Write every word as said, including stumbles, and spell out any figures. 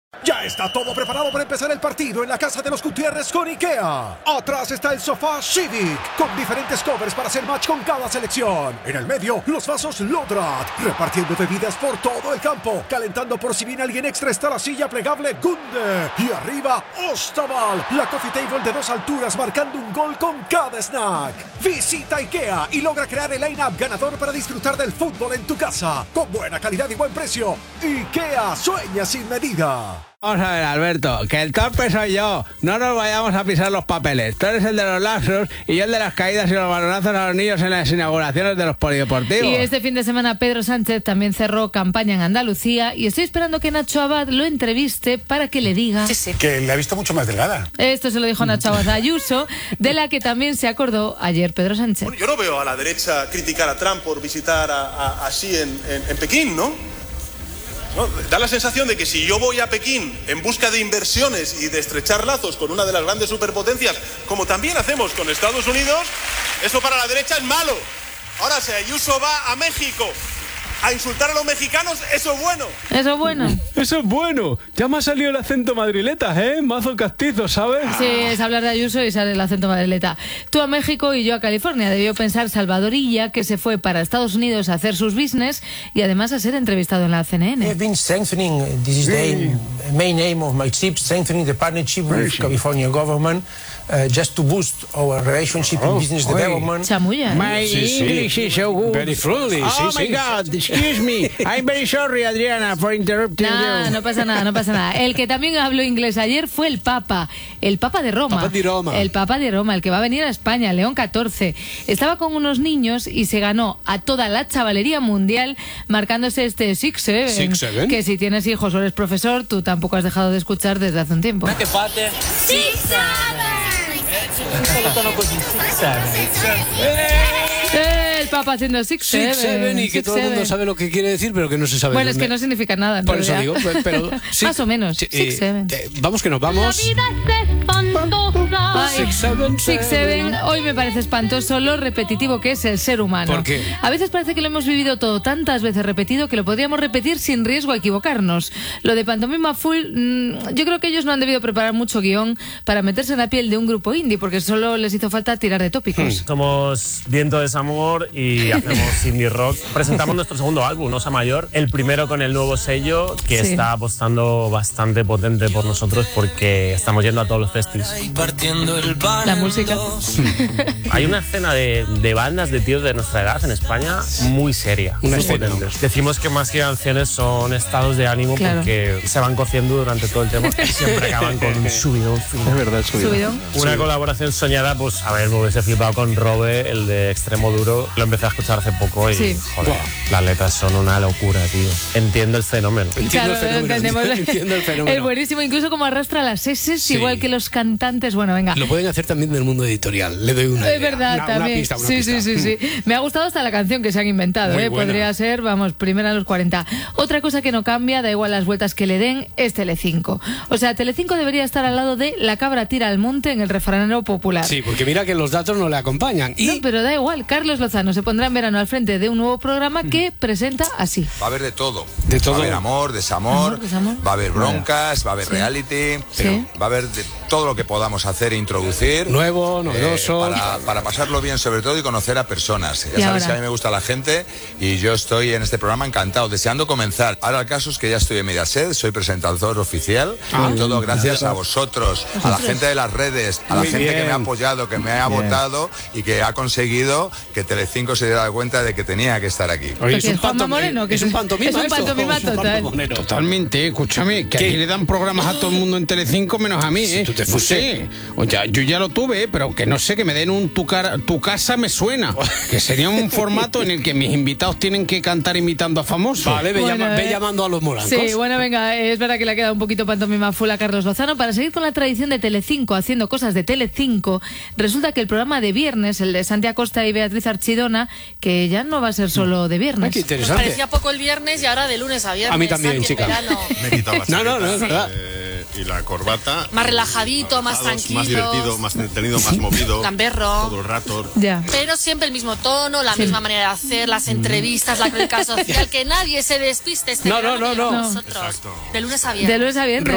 Ya está todo preparado para empezar el partido en la casa de los Gutiérrez con IKEA. Atrás está el sofá Civic, con diferentes covers para hacer match con cada selección. En el medio, los vasos Lodrat, repartiendo bebidas por todo el campo. Calentando por si viene alguien extra está la silla plegable Gunde. Y arriba, Ostaval, la coffee table de dos alturas marcando un gol con cada snack. Visita IKEA y logra crear el line-up ganador para disfrutar del fútbol en tu casa. Con buena calidad y buen precio. IKEA sueña sin medida. Vamos a ver, Alberto, que el torpe soy yo. No nos vayamos a pisar los papeles. Tú eres el de los lapsos y yo el de las caídas y los balonazos a los niños en las inauguraciones de los polideportivos. Y este fin de semana Pedro Sánchez también cerró campaña en Andalucía y estoy esperando que Nacho Abad lo entreviste para que le diga... Sí, sí. Que le ha visto mucho más delgada. Esto se lo dijo Nacho Abad a Ayuso, de la que también se acordó ayer Pedro Sánchez. Bueno, yo no veo a la derecha criticar a Trump por visitar a, a, a Xi en, en, en Pekín, ¿no? ¿no? Da la sensación de que si yo voy a Pekín en busca de inversiones y de estrechar lazos con una de las grandes superpotencias, como también hacemos con Estados Unidos, eso para la derecha es malo. Ahora, si Ayuso va a México a insultar a los mexicanos, eso es bueno. Eso es bueno. Eso es bueno. Ya me ha salido el acento madrileta, ¿eh? Mazo castizo, ¿sabes? Sí, es hablar de Ayuso y sale el acento madrileta. Tú a México y yo a California. Debió pensar Salvadorilla, que se fue para Estados Unidos a hacer sus business y además a ser entrevistado en la C N N. I've been strengthening, this is the main aim of my trip, strengthening the partnership with California government. Uh, just to boost our relationship in business development. Chamulla, ¿eh? My Sí, English sí. is so good. Very fluently, Oh sí, my sí. God, excuse me. I'm very sorry, Adriana, for interrupting Nah, you. no pasa nada, no pasa nada. El que también habló inglés ayer fue el Papa, el Papa de Roma. Papa di Roma. El Papa de Roma, el que va a venir a España, León catorce. Estaba con unos niños y se ganó a toda la chavalería mundial marcándose este six seven. Six seven. Que si tienes hijos o eres profesor, tú tampoco has dejado de escuchar desde hace un tiempo. Che fate? Six Un solo tono così, six seven. El Papa haciendo six seven. Six seven y que six, todo el mundo seven. sabe lo que quiere decir, pero que no se sabe. Bueno, es dónde. que no significa nada. en Por eso realidad. digo, pero... sí, Más o menos. sí, Six eh, seven. eh, vamos que nos vamos. Ay, Six, seven, Six, seven. seven. Hoy me parece espantoso lo repetitivo que es el ser humano. ¿Por qué? A veces parece que lo hemos vivido todo tantas veces repetido que lo podríamos repetir sin riesgo a equivocarnos. Lo de Pantomima Full, mmm, yo creo que ellos no han debido preparar mucho guión para meterse en la piel de un grupo indie, porque solo les hizo falta tirar de tópicos. Somos Viento Desamor y hacemos indie rock. Presentamos nuestro segundo álbum, Osa Mayor, el primero con el nuevo sello que Sí. está apostando bastante potente por nosotros porque estamos yendo a todos los festivals. La música. Hay una escena de, de bandas de tíos de nuestra edad en España muy seria, Una muy escena. potentes. Decimos que más que canciones son estados de ánimo Claro. porque se van cociendo durante todo el tema y siempre acaban con un subidón. Es verdad, Subidón. Una colaboración soñada, pues a ver, me hubiese flipado con Robe, el de Extremo Duro. Lo empecé a escuchar hace poco y, Sí. joder, las letras son una locura, tío. Entiendo el fenómeno. Entiendo Claro, el fenómeno. entendemos. Entiendo el fenómeno. Es buenísimo, incluso como arrastra las S, Sí. igual que los cantantes. Bueno, venga. Lo pueden hacer también del mundo editorial. Le doy una Es idea. verdad, Una- una también. pista, una sí, pista. sí, sí, sí. Me ha gustado hasta la canción que se han inventado, Muy ¿eh? buena. Podría ser, vamos, primera a los cuarenta. Otra cosa que no cambia, da igual las vueltas que le den, es Telecinco. O sea, Telecinco debería estar al lado de La cabra tira al monte en el refranero popular. Sí, porque mira que los datos no le acompañan. Y No, pero da igual. Carlos Lozano se pondrá en verano al frente de un nuevo programa que presenta así. Va a haber de todo. De todo. Va a haber amor, desamor, Amor, desamor. va a haber broncas, va a haber Sí. reality, Sí. va a haber de todo lo que podamos hacer e introducir. Nuevo, novedoso. eh, para, para pasarlo bien sobre todo y conocer a personas. Ya Y sabéis ahora. que a mí me gusta la gente y yo estoy en este programa encantado, deseando comenzar. Ahora el caso es que ya estoy en Mediaset, soy presentador oficial. Ah, y todo gracias a vosotros, a la gente de las redes, a la Muy gente que me ha bien. apoyado, que me ha votado y que ha conseguido que Telecinco se diera cuenta de que tenía que estar aquí. Oye, Porque es Juanma pantomi- Moreno, que es un pantomima es un esto. pantomima Es un total. pantomonero. Totalmente, escúchame, que ¿Qué? aquí le dan programas a todo el mundo en Telecinco menos a mí, Si ¿eh? tú te no fuiste. sé. O sea, yo ya lo tuve, ¿eh? Pero que no sé, que me den un tu, cara, tu casa me suena. Que sería un formato en el que mis invitados tienen que cantar imitando a famosos. Vale, ve, Bueno, llama- ve eh. llamando a los morancos. Sí, bueno, venga, es verdad que le ha quedado un poquito pantomima full a Carlos Lozano. Para seguir con la tradición de Telecinco, haciendo cosas de Telecinco, resulta que el programa de viernes, el de Santi Acosta y Beatriz Archidona, que ya no va a ser solo de Ah, viernes. qué interesante. Parecía poco el viernes y ahora de lunes a viernes. A mí también, Santi, en chica. verano. Me he quitado la No, no, chaqueta, no, es verdad. eh, y la corbata. Más relajadito, más Relajados, tranquilo. Más divertido, más entretenido, más movido. Gamberro. Todo el rato. Ya. Pero siempre el mismo tono, la misma manera de hacer, las entrevistas, la crónica social, que nadie se despiste. Este No, no, verano no, que llevamos no. nosotros. Exacto. De lunes a viernes. De lunes a viernes.